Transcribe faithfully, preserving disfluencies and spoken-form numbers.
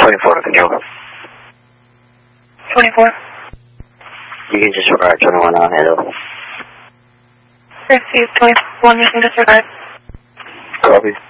twenty-four, can you hold? twenty-four. You can disregard twenty-one, I'll handle. Receive twenty-one, you can disregard. Copy.